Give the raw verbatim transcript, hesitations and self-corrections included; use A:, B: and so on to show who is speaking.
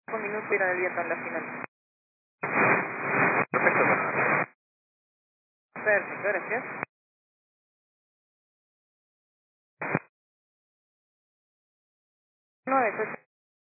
A: Un minuto irá el viento en la final.
B: Perfecto, bueno.
A: Perfecto, gracias. nueve ocho.